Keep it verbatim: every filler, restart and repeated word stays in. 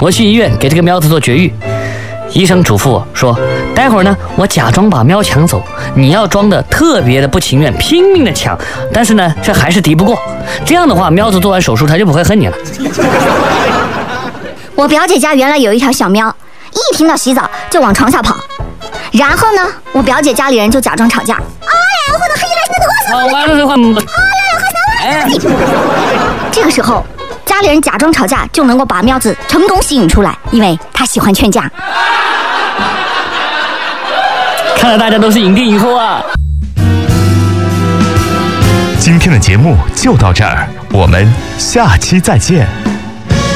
我去医院给这个喵子做绝育。医生嘱咐我说，待会儿呢，我假装把喵抢走，你要装的特别的不情愿，拼命的抢，但是呢，这还是敌不过。这样的话，喵子做完手术，他就不会恨你了。 我表姐家原来有一条小喵，一听到洗澡就往床下跑，然后呢，我表姐家里人就假装吵架。哎呀，我的黑来那个我。 完了的话， 哎呀，这个时候，家里人假装吵架就能够把喵子成功吸引出来，因为他喜欢劝架。 看来大家都是影帝影后啊！ 今天的节目就到这儿，我们下期再见。